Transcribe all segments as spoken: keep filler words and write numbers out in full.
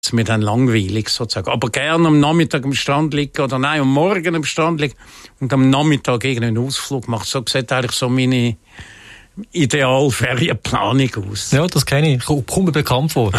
es mir dann langweilig sozusagen. Aber gerne am Nachmittag am Strand liegen oder nein, am Morgen am Strand liegen und am Nachmittag irgendeinen Ausflug machen. So sieht eigentlich so meine Ideal-Ferienplanung aus. Ja, das kenne ich. Kommt mir bekannt vor.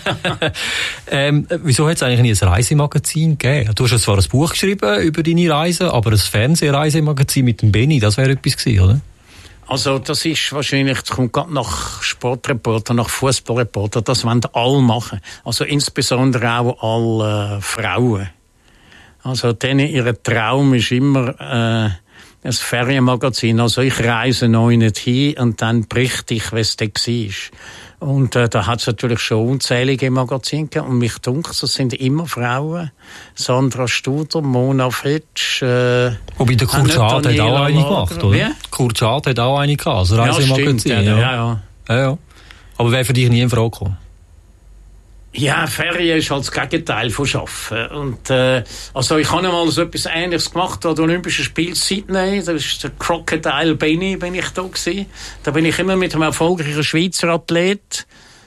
ähm, wieso hat es eigentlich nie ein Reisemagazin gegeben? Du hast zwar ein Buch geschrieben über deine Reisen, aber ein Fernsehreisemagazin mit dem Benni, das wäre etwas gewesen, oder? Also das ist wahrscheinlich, das kommt gerade nach Sportreporter, nach Fußballreporter, das wollen alle machen. Also insbesondere auch alle äh, Frauen. Also denen, ihr Traum ist immer äh, ein Ferienmagazin. Also ich reise noch nicht hin und dann berichte ich, was da war. Und äh, da hat es natürlich schon unzählige Magazine gegeben. Und mich dunkt, das sind immer Frauen. Sandra Studer, Mona Fetsch. Äh, Wobei der Kurt Schad hat auch eine gemacht, oder? Wie? Kurt Schad hat auch eine gehabt, also Reisemagazin. Ja, ja. Ja, ja. Ja, ja. Aber wäre für dich nie in Frage gekommen? Ja, Ferien ist halt das Gegenteil von Arbeiten. Und, äh, also ich habe mal so etwas Ähnliches gemacht an den Olympischen Spielen in Sydney. Da ist der Crocodile Benny, bin ich da gewesen. Da bin ich immer mit einem erfolgreichen Schweizer Athlet,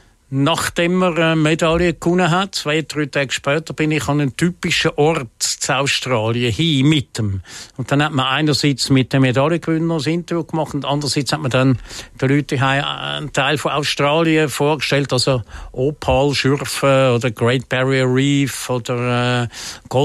nachdem er eine Medaille gewonnen hat, zwei, drei Tage später, bin ich an einen typischen Ort zu Australien hin mit ihm. Und dann hat man einerseits mit dem Medaillengewinner das Interview gemacht und andererseits hat man dann den Leuten einen Teil von Australien vorgestellt, also Opal Schürfen oder Great Barrier Reef oder äh,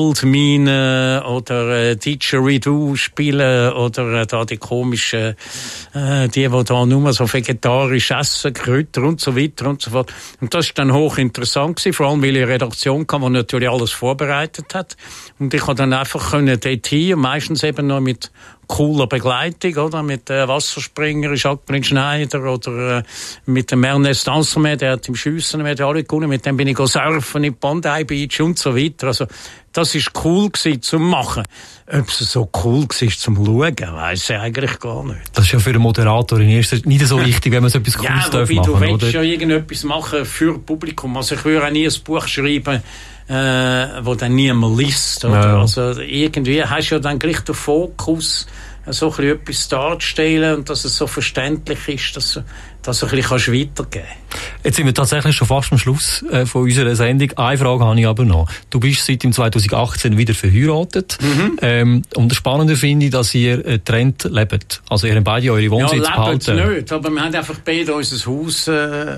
Goldminen oder äh, Didgeridoo spielen oder äh, da die komischen, äh, die, die da nur so vegetarisch essen, Kräuter und so weiter und so fort. Und das war dann hochinteressant gewesen, vor allem weil die Redaktion kam, die natürlich alles vorbereitet hat. Und ich konnte dann einfach können dort hin, meistens eben noch mit cooler Begleitung, oder? Mit äh, Wasserspringer, Jacqueline Schneider oder äh, mit dem Ernest Ansermet, der hat im Schiessen eine Medaille gewonnen, mit dem bin ich go surfen in Bondi Beach und so weiter. Also das ist cool gewesen zum Machen. Ob es so cool war zum Schauen, weiss ich eigentlich gar nicht. Das ist ja für einen Moderator in erster nicht so wichtig, wenn man so etwas Cooles ja, darf machen, oder? Ja, du willst ja irgendetwas machen für Publikum. Also ich würde auch nie ein Buch schreiben, äh, wo dann niemand liest, oder? Ja. Also irgendwie hast du ja dann gleich den Fokus, so ein bisschen etwas darzustellen und dass es so verständlich ist, dass, dass du ein bisschen weitergeben kannst. Jetzt sind wir tatsächlich schon fast am Schluss äh, von unserer Sendung. Eine Frage habe ich aber noch. Du bist seit dem zwanzig achtzehn wieder verheiratet. Mhm. Ähm, und das Spannende finde ich, dass ihr äh, getrennt lebt. Also ihr habt beide eure Wohnsitz ja, behalten. Ja, nicht, aber wir haben einfach beide unser Haus äh,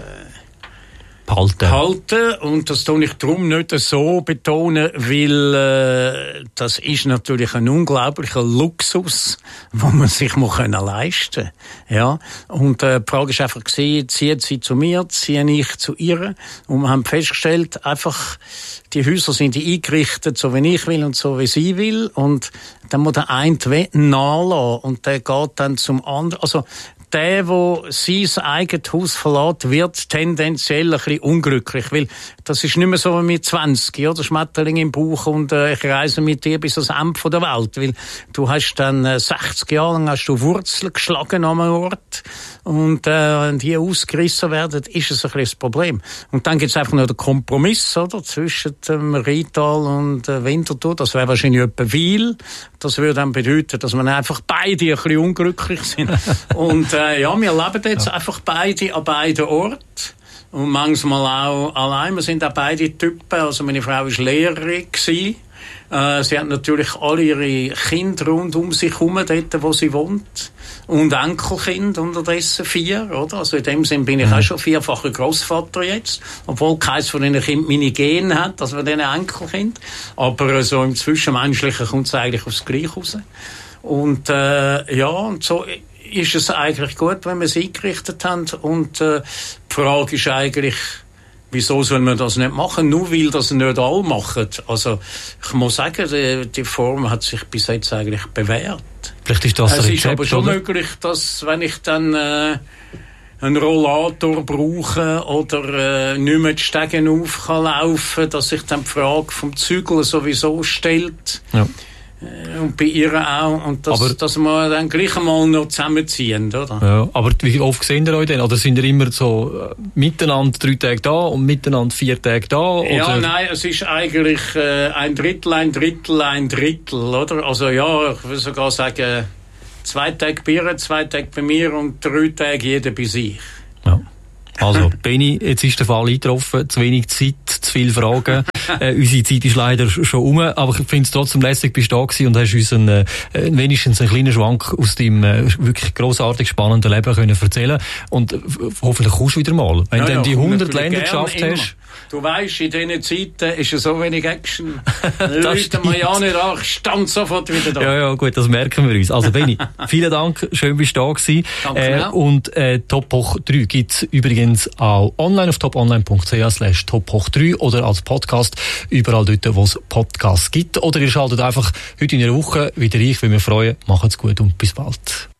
Behalten. Behalten. Und das tue ich darum nicht so betonen, weil äh, das ist natürlich ein unglaublicher Luxus, den man sich muss können leisten kann. Ja. Und äh, die Frage ist einfach gewesen, zieht sie zu mir, ziehe ich zu ihr. Und wir haben festgestellt, einfach, die Häuser sind eingerichtet, so wie ich will und so wie sie will. Und dann muss der eine nachlassen und der geht dann zum anderen. Also, der, der sein eigenes Haus verlässt, wird tendenziell ein bisschen unglücklich, weil das ist nicht mehr so wie mit zwanzig, oder? Schmetterling im Bauch und äh, ich reise mit dir bis ans Ende der Welt, weil du hast dann äh, sechzig Jahre lang hast du Wurzeln geschlagen an einem Ort und äh, wenn die ausgerissen werden, ist es ein bisschen das Problem. Und dann gibt es einfach noch den Kompromiss, oder? Zwischen dem Rital und äh, Winterthur, das wäre wahrscheinlich etwa Wil. Das würde dann bedeuten, dass wir einfach beide ein bisschen unglücklich sind. Und äh, ja, wir leben jetzt ja. einfach beide an beiden Orten. Und manchmal auch allein. Wir sind auch beide Typen. Also meine Frau war Lehrerin gewesen. Äh, sie hat natürlich alle ihre Kinder rund um sich herum, dort, wo sie wohnt. Und Enkelkind unterdessen vier, oder? Also in dem Sinn bin ich mhm. auch schon vierfacher Grossvater jetzt. Obwohl keins von diesen Kindern meine Gene hat, also von diesen Enkelkind. Aber so im Zwischenmenschlichen kommt es eigentlich aufs Gleiche raus. Und äh, ja, und so ist es eigentlich gut, wenn wir es eingerichtet haben. Und äh, die Frage ist eigentlich, wieso soll man das nicht machen? Nur weil das nicht alle machen. Also ich muss sagen, die, die Form hat sich bis jetzt eigentlich bewährt. Vielleicht ist das es Rezept, ist aber schon oder? möglich, dass wenn ich dann äh, einen Rollator brauche oder äh, nicht mehr die Stegen auf kann laufen, dass sich dann die Frage vom Zügeln sowieso stellt. Ja. Und bei ihr auch. Und das, aber, dass wir dann gleich einmal noch zusammenziehen, oder? Ja, aber wie oft sehen ihr euch denn? Oder sind ihr immer so äh, miteinander drei Tage da und miteinander vier Tage da? Oder? Ja, nein, es ist eigentlich äh, ein Drittel, ein Drittel, ein Drittel, oder? Also ja, ich würde sogar sagen, zwei Tage bei ihr, zwei Tage bei mir und drei Tage jeder bei sich. Ja. Also, Benni, jetzt ist der Fall eingetroffen, zu wenig Zeit, zu viele Fragen. äh, unsere Zeit ist leider schon um, aber ich finde es trotzdem lässig, bist du da gewesen und hast uns einen, äh, wenigstens einen kleinen Schwank aus deinem äh, wirklich grossartig spannenden Leben können erzählen. Und äh, hoffentlich kommst du wieder mal. Wenn ja, du ja, die hundert Länder geschafft immer. hast. Du weisst, in diesen Zeiten ist ja so wenig Action. Leute, man ja nicht an, ich stand sofort wieder da. Ja, ja, gut, das merken wir uns. Also, Benni, vielen Dank, schön bist du da gewesen. Danke äh, und äh, Top Hoch drei gibt's übrigens auch online auf toponline.ch slash top hoch drei oder als Podcast überall dort, wo es Podcasts gibt. Oder ihr schaltet einfach heute in einer Woche wieder rein, wenn wir freuen. Macht's gut und bis bald.